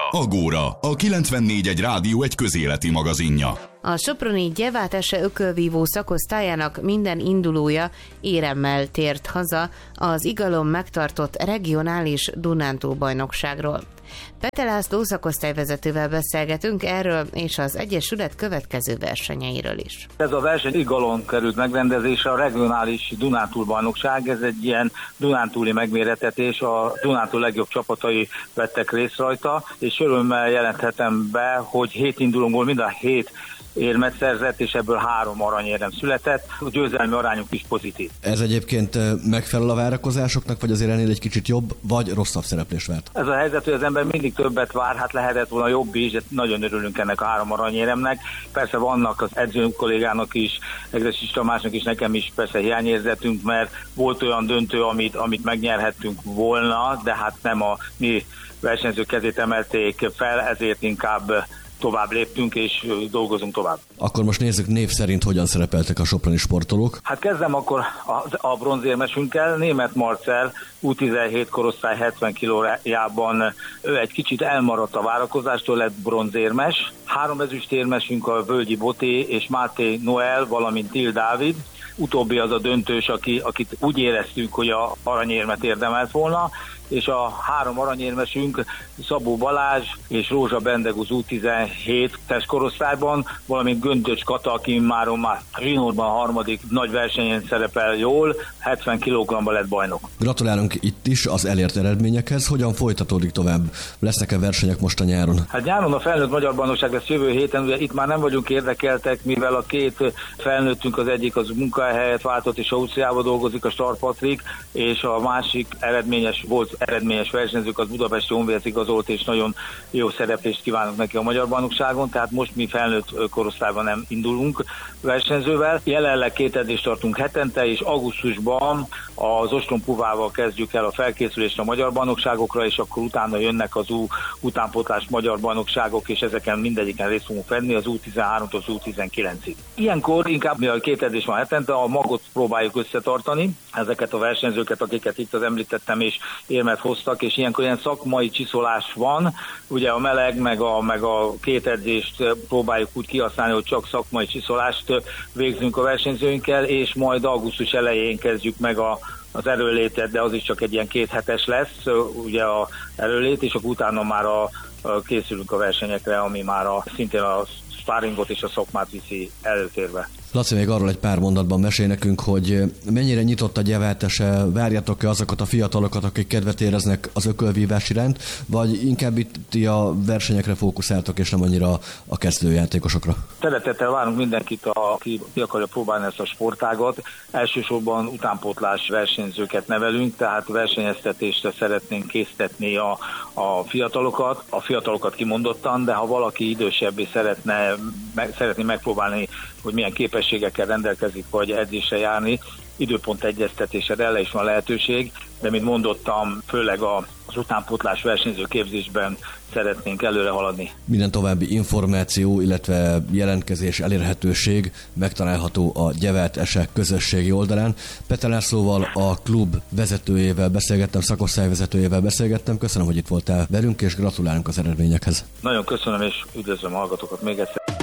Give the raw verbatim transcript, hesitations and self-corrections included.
Agóra, a kilencvennégy egy rádió egy közéleti magazinja. A soproni Gyevát-Ese ökölvívó szakosztályának minden indulója éremmel tért haza az Igalon megtartott regionális Dunántúl-bajnokságról. Pete László szakosztályvezetővel beszélgetünk erről és az Egyesület következő versenyeiről is. Ez a verseny Igalon került megrendezésre, a regionális Dunántúl-bajnokság, ez egy ilyen dunántúli megmérettetés, a Dunántúl legjobb csapatai vettek részt rajta, és örömmel jelenthetem be, hogy hét indulóból mind a hét érmet szerzett, és ebből három aranyérem született. A győzelmi arányunk is pozitív. Ez egyébként megfelel a várakozásoknak, vagy azért ennél egy kicsit jobb, vagy rosszabb szereplés várt? Ez a helyzet, hogy az ember mindig többet vár, hát lehetett volna jobb is, de nagyon örülünk ennek a három aranyéremnek. Persze vannak az edző kollégának is, Egresis Tamásnak is, nekem is persze hiányérzetünk, mert volt olyan döntő, amit, amit megnyerhettünk volna, de hát nem a mi versenyzők kezét emelték fel, ezért inkább tovább léptünk és dolgozunk tovább. Akkor most nézzük név szerint, hogyan szerepeltek a soproni sportolók. Hát kezdem akkor a, a bronzérmesünkkel, Németh Marcell U tizenhét korosztály hetven kilójában, ő egy kicsit elmaradt a várakozástól, lett bronzérmes. Három ezüstérmesünk a Völgyi Boté és Máté Noel, valamint Till Dávid. Utóbbi az a döntős, aki, akit úgy éreztük, hogy a aranyérmet érdemelt volna, és a három aranyérmesünk Szabó Balázs és Rózsa Bendegúz U tizenhétes korosztályban, valamint Göntöcs Kata, aki már már zsinórban a harmadik nagy versenyen szerepel jól, hetven kilogramban lett bajnok. Gratulálunk itt is az elért eredményekhez. Hogyan folytatódik tovább? Lesznek-e versenyek most a nyáron? Hát nyáron a felnőtt magyar bajnokság lesz jövő héten, ugye itt már nem vagyunk érdekeltek, mivel a két felnőttünk, az egyik az munkahelyet váltott és Ausztriába dolgozik, a Star Patrik, és a másik eredményes volt eredményes versenyzők, az Budapesti Honvéd igazolt, és nagyon jó szereplést kívánok neki a magyar bajnokságon, tehát most mi felnőtt korosztályban nem indulunk versenyzővel. Jelenleg két edzést tartunk hetente, és augusztusban az Ostrom Puvával kezdjük el a felkészülést a magyar bajnokságokra, és akkor utána jönnek az U utánpótlás magyar bajnokságok, és ezeken mindegyiken részt fogunk venni az U tizenháromtól az U tizenkilencig. Ilyenkor inkább, mivel két edzés van hetente, a magot próbáljuk összetartani, ezeket a versenyzőket, akiket itt az említettem, és érmet hoztak, és ilyenkor ilyen szakmai csiszolás van, ugye a meleg, meg a, meg a két edzést próbáljuk úgy kihasználni, hogy csak szakmai csiszolást végzünk a versenyzőinkkel, és majd augusztus elején kezdjük meg a az erőlétet, de az is csak egy ilyen kéthetes lesz, ugye a erőlét, és akkor utána már a, a készülünk a versenyekre, ami már a, szintén a sparingot és a szakmát viszi előtérbe. Laci, még arról egy pár mondatban mesél nekünk, hogy mennyire nyitott a Gyevát-Ese, várjátok-e azokat a fiatalokat, akik kedvet éreznek az ökölvívás iránt, vagy inkább itt ti a versenyekre fókuszáltok, és nem annyira a kezdőjátékosokra? Szeretettel várunk mindenkit, aki ki akarja próbálni ezt a sportágat. Elsősorban utánpótlás versenyzőket nevelünk, tehát versenyeztetésre szeretnénk késztetni a, a fiatalokat, a fiatalokat kimondottan, de ha valaki idősebbé szeretne, meg, szeretné megpróbálni, hogy milyen képességekkel rendelkezik, vagy edzésre járni, időpont egyeztetésre erre is van lehetőség, de mint mondottam, főleg az utánpótlás versenyző képzésben szeretnénk előre haladni. Minden további információ, illetve jelentkezés, elérhetőség megtalálható a Gyevát-Ese közösségi oldalán. Pete Lászlóval, a klub vezetőjével beszélgettem, szakosztály vezetőjével beszélgettem. Köszönöm, hogy itt voltál velünk, és gratulálunk az eredményekhez. Nagyon köszönöm, és üdvözlöm a hallgatókat még egyszer.